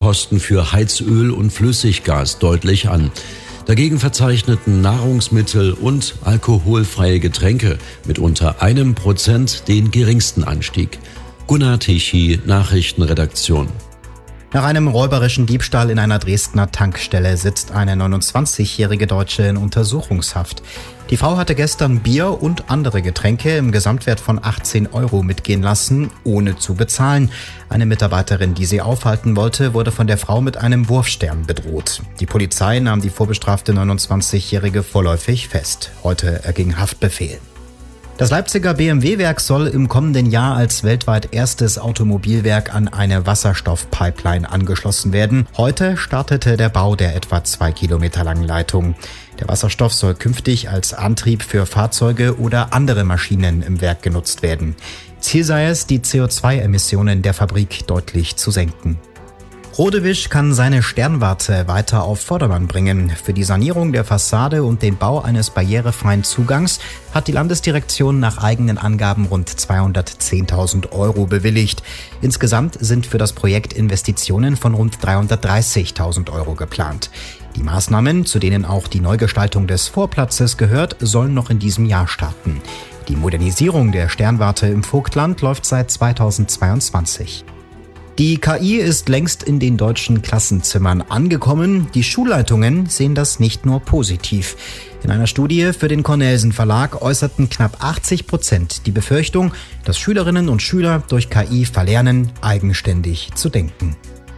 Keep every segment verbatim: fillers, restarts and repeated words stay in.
Kosten für Heizöl und Flüssiggas deutlich an. Dagegen verzeichneten Nahrungsmittel und alkoholfreie Getränke mit unter einem Prozent den geringsten Anstieg. Gunnar Tichy, Nachrichtenredaktion. Nach einem räuberischen Diebstahl in einer Dresdner Tankstelle sitzt eine neunundzwanzigjährige Deutsche in Untersuchungshaft. Die Frau hatte gestern Bier und andere Getränke im Gesamtwert von achtzehn Euro mitgehen lassen, ohne zu bezahlen. Eine Mitarbeiterin, die sie aufhalten wollte, wurde von der Frau mit einem Wurfstern bedroht. Die Polizei nahm die vorbestrafte neunundzwanzigjährige vorläufig fest. Heute erging Haftbefehl. Das Leipziger B M W-Werk soll im kommenden Jahr als weltweit erstes Automobilwerk an eine Wasserstoffpipeline angeschlossen werden. Heute startete der Bau der etwa zwei Kilometer langen Leitung. Der Wasserstoff soll künftig als Antrieb für Fahrzeuge oder andere Maschinen im Werk genutzt werden. Ziel sei es, die C O zwei Emissionen der Fabrik deutlich zu senken. Rodewisch kann seine Sternwarte weiter auf Vordermann bringen. Für die Sanierung der Fassade und den Bau eines barrierefreien Zugangs hat die Landesdirektion nach eigenen Angaben rund zweihundertzehntausend Euro bewilligt. Insgesamt sind für das Projekt Investitionen von rund dreihundertdreißigtausend Euro geplant. Die Maßnahmen, zu denen auch die Neugestaltung des Vorplatzes gehört, sollen noch in diesem Jahr starten. Die Modernisierung der Sternwarte im Vogtland läuft seit zweitausendzweiundzwanzig. Die K I ist längst in den deutschen Klassenzimmern angekommen. Die Schulleitungen sehen das nicht nur positiv. In einer Studie für den Cornelsen Verlag äußerten knapp achtzig Prozent die Befürchtung, dass Schülerinnen und Schüler durch K I verlernen, eigenständig zu denken.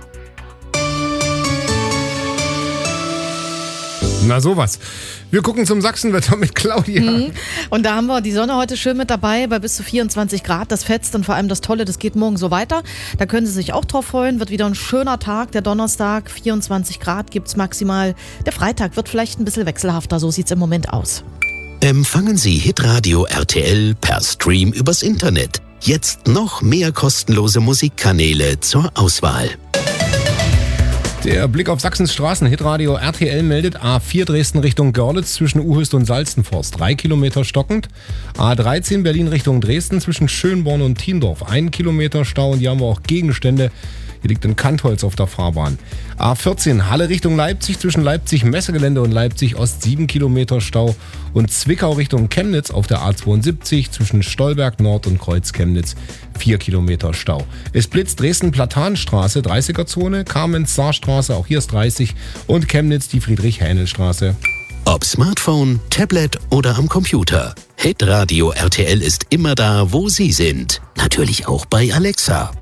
Na sowas. Wir gucken zum Sachsenwetter mit Claudia. Mhm. Und da haben wir die Sonne heute schön mit dabei bei bis zu vierundzwanzig Grad. Das fetzt und vor allem das Tolle, das geht morgen so weiter. Da können Sie sich auch drauf freuen. Wird wieder ein schöner Tag, der Donnerstag. vierundzwanzig Grad gibt's maximal. Der Freitag wird vielleicht ein bisschen wechselhafter. So sieht's im Moment aus. Empfangen Sie Hitradio R T L per Stream übers Internet. Jetzt noch mehr kostenlose Musikkanäle zur Auswahl. Der Blick auf Sachsens Straßen. Hitradio R T L meldet A vier Dresden Richtung Görlitz zwischen Uhöst und Salzenforst. Drei Kilometer stockend. A dreizehn Berlin Richtung Dresden zwischen Schönborn und Thiendorf. Ein Kilometer Stau und hier haben wir auch Gegenstände. Hier liegt ein Kantholz auf der Fahrbahn. A vierzehn Halle Richtung Leipzig zwischen Leipzig Messegelände und Leipzig Ost sieben Kilometer Stau. Und Zwickau Richtung Chemnitz auf der A zweiundsiebzig zwischen Stolberg Nord und Kreuz Chemnitz vier Kilometer Stau. Es blitzt Dresden Platanstraße, dreißiger Zone, Kamenz-Saarstraße, auch hier ist dreißig und Chemnitz die Friedrich-Hähnel-Straße. Ob Smartphone, Tablet oder am Computer. Hitradio R T L ist immer da, wo Sie sind. Natürlich auch bei Alexa.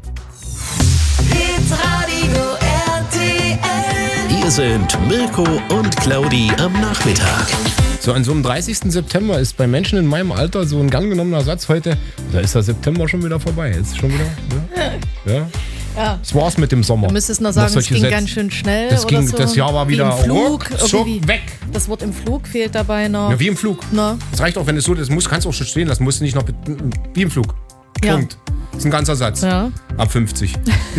Hitradio R T L. Hier sind Mirko und Claudi am Nachmittag. So, an so einem dreißigsten September ist bei Menschen in meinem Alter so ein gern genommener Satz heute, da ist der September schon wieder vorbei. Jetzt schon wieder, ja? Ja. Ja. Das war's mit dem Sommer. Du müsstest noch sagen, es ging Sätze. ganz schön schnell. Das, oder ging, so. das Jahr war wie wieder im Flug, ruck, zuck, weg. Das Wort im Flug fehlt dabei noch. Ja, wie im Flug. Na? Das reicht auch, wenn es so ist. Kannst du auch schon stehen lassen. Musst du nicht noch. Wie im Flug. Ja. Punkt. Das ist ein ganzer Satz. Ja. Ab fünfzig.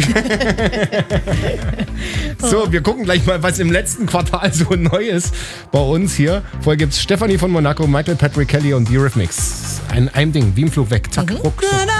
So, wir gucken gleich mal, was im letzten Quartal so neu ist bei uns hier. Vorher gibt es Stefanie von Monaco, Michael Patrick Kelly und The Eurythmics. Ein, ein Ding, wie im Flug weg. Zack, Mhm. ruck, so.